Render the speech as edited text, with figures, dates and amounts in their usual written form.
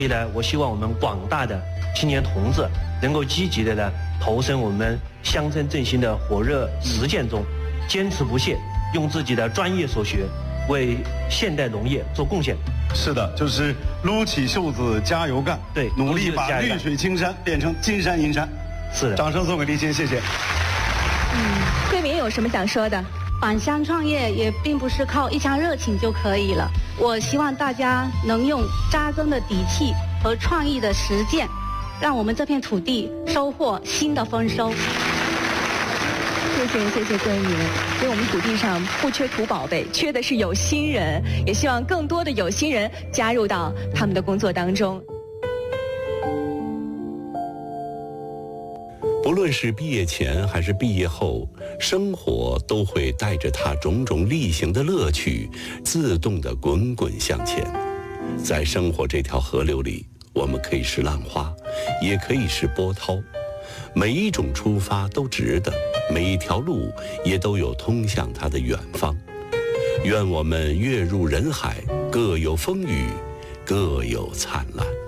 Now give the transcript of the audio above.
所以呢，我希望我们广大的青年同志能够积极的呢投身我们乡村振兴的火热实践中，坚持不懈，用自己的专业所学为现代农业做贡献。 是的，就是撸起袖子加油干， 对， 努力把绿水青山变成金山银山。 是的， 掌声送给立新，谢谢。 桂民有什么想说的？ 返乡创业也并不是靠一腔热情就可以了。我希望大家能用扎根的底气和创意的实践，让我们这片土地收获新的丰收。 谢谢桂民。所以我们土地上不缺土宝贝，缺的是有心人，也希望更多的有心人加入到他们的工作当中。 不论是毕业前还是毕业后，生活都会带着它种种例行的乐趣，自动地滚滚向前。在生活这条河流里，我们可以是浪花，也可以是波涛，每一种出发都值得，每一条路也都有通向它的远方。愿我们跃入人海，各有风雨，各有灿烂。